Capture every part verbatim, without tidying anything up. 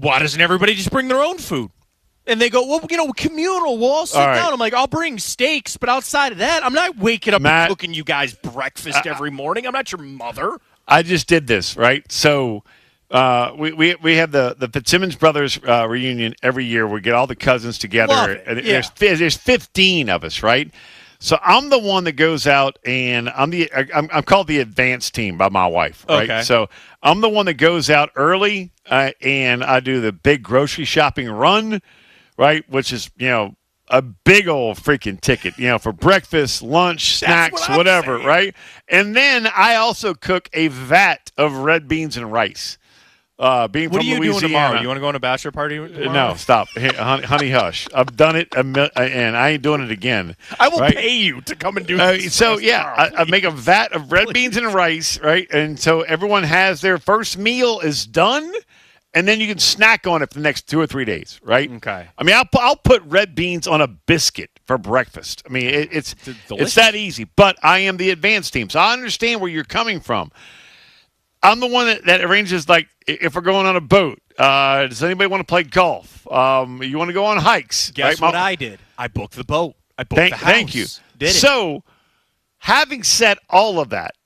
why doesn't everybody just bring their own food? And they go, well, you know, communal, we'll all sit all right. down. I'm like, I'll bring steaks, but outside of that, I'm not waking up Matt, and cooking you guys breakfast uh, every morning. I'm not your mother. I just did this, right? So uh, we, we we have the, the Fitzsimmons Brothers uh, reunion every year. We get all the cousins together. And yeah. there's, there's fifteen of us, right? So I'm the one that goes out, and I'm the I'm, I'm called the advanced team by my wife, right? Okay. So I'm the one that goes out early, uh, and I do the big grocery shopping run, right? Which is, you know, a big old freaking ticket, you know, for breakfast, lunch, snacks, what whatever, saying. right? And then I also cook a vat of red beans and rice. Uh, being what from are you Louisiana, doing tomorrow? You want to go on a bachelor party tomorrow? No, stop. Hey, honey, honey, hush. I've done it, a mil- and I ain't doing it again. I will right? pay you to come and do uh, this. So, yeah, tomorrow, I, I make a vat of red Please. beans and rice, right? And so everyone has their first meal is done, and then you can snack on it for the next two or three days, right? Okay. I mean, I'll, I'll put red beans on a biscuit for breakfast. I mean, it, it's it's, it's that easy. But I am the advanced team, so I understand where you're coming from. I'm the one that, that arranges, like, if we're going on a boat, uh, does anybody want to play golf? Um, you want to go on hikes? Guess right? what I did? I booked the boat. I booked Thank, the house. thank you. Did it. So, having said all of that,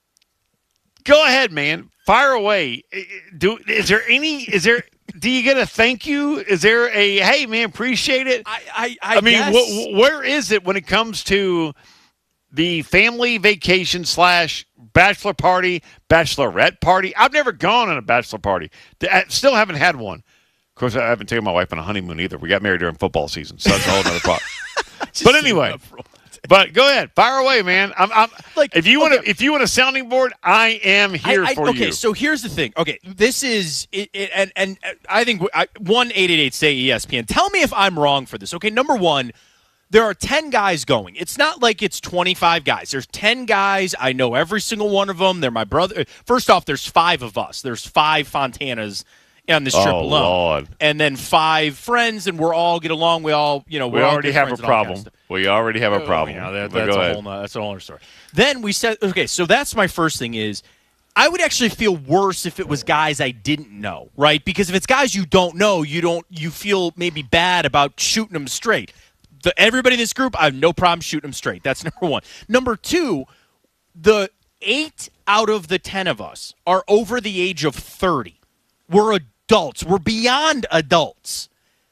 go ahead, man. Fire away. Do is there any? Is there? Do you get a thank you? Is there a hey, man, appreciate it? I I, I, I mean, guess. wh- where is it when it comes to the family vacation slash bachelor party, bachelorette party? I've never gone on a bachelor party. I still haven't had one. Of course, I haven't taken my wife on a honeymoon either. We got married during football season, so that's a whole other problem. But anyway, but go ahead, fire away, man. I'm, I'm like if you want okay. to, if you want a sounding board, I am here I, I, for okay, you. Okay, so here's the thing. Okay, this is it, it, and and I think I, one eight eight eight say E S P N. Tell me if I'm wrong for this. Okay, number one. There are ten guys going. It's not like it's twenty-five guys. There's ten guys. I know every single one of them. They're my brother. First off, there's five of us. There's five Fontanas on this trip oh, alone. Lord. And then five friends, and we're all get along. We all, you know, we we're already all have a kind of problem. Kind of we already have a problem. Oh, yeah, that, but that's, go a ahead. whole, no, that's a whole other story. Then we said, okay, so that's my first thing is, I would actually feel worse if it was guys I didn't know, right? Because if it's guys you don't know, you don't, you feel maybe bad about shooting them straight. The, everybody in this group, I have no problem shooting them straight. That's number one. Number two, the eight out of the ten of us are over the age of thirty. We're adults. We're beyond adults.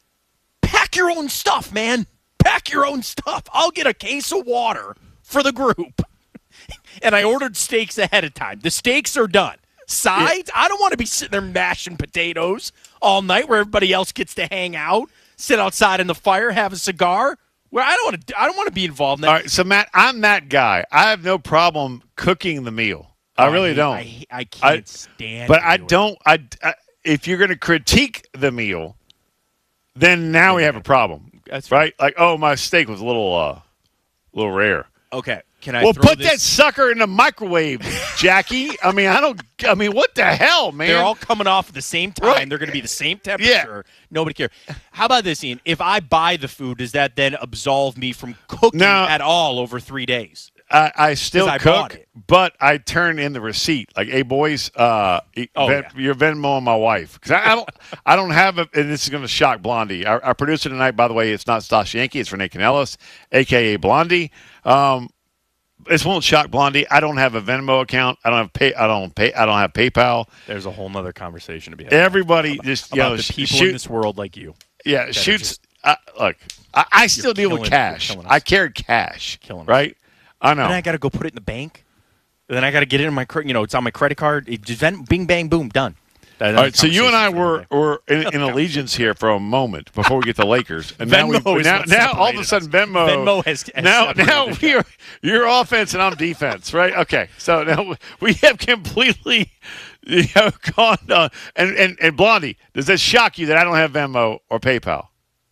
Pack your own stuff, man. Pack your own stuff. I'll get a case of water for the group. And I ordered steaks ahead of time. The steaks are done. Sides, I don't want to be sitting there mashing potatoes all night where everybody else gets to hang out, sit outside in the fire, have a cigar. Where I don't want to, I don't want to be involved in that. All right, so Matt, I'm that guy. I have no problem cooking the meal. I oh, really I, don't. I, I can't I, stand. But I do don't. I, I if you're going to critique the meal, then now yeah, we have a problem. That's right. Like, oh, my steak was a little, uh, little rare. Okay. Can I well, throw put this? that sucker in the microwave, Jackie. I mean, I don't. I mean, what the hell, man? They're all coming off at the same time. Right. They're going to be the same temperature. Yeah. Nobody cares. How about this, Ian? If I buy the food, does that then absolve me from cooking no, at all over three days? I, I still I cook, but I turn in the receipt. Like, hey, boys, uh, oh, Ven- yeah. you're Venmoing my wife because I, I don't. I don't have a. And this is going to shock Blondie. Our, our producer tonight, by the way, it's not Stasha Yankee. It's Renee Canellis, a k a. Blondie. Um, This won't shock Blondie. I don't have a Venmo account. I don't have pay. I don't pay. I don't have PayPal. There's a whole nother conversation to be had. Everybody about, just about you know, the people shoot, in this world like you. Yeah, shoots. Uh, look, I, I still deal with cash. I carry cash. Killing right? Us. I know. And I got to go put it in the bank. And then I got to get it in my. You know, it's on my credit card. It just bing, bang, boom, done. All right, so you and I were were in, in allegiance here for a moment before we get to Lakers, and now we Venmo is now, what now all of a separated sudden us. Venmo Venmo has- has now separated now us. we are you're offense and I'm defense, right? Okay, so now we have completely you know gone uh, and, and and Blondie, does that shock you that I don't have Venmo or PayPal?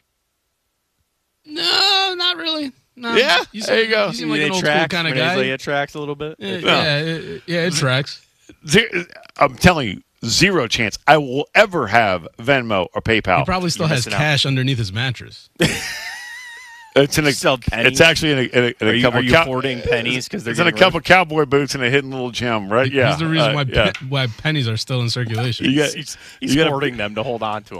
No, not really. No, Yeah, you there seem, you go. You seem like it an old tracks, school kind of Renee's guy. like, it tracks a little bit. Yeah, No. yeah, it, yeah, it tracks. Zero, I'm telling you, zero chance I will ever have Venmo or PayPal. He probably still You're has missing cash underneath his mattress. It's in a, Sell pennies? it's actually in a, in a, in a Are you, couple are you cow- hoarding pennies because they're It's in a getting rid of- couple cowboy boots and a hidden little gem, right? Yeah, He's the reason uh, why yeah. pe- why pennies are still in circulation. You got- He's, he's you gotta- hoarding them to hold on to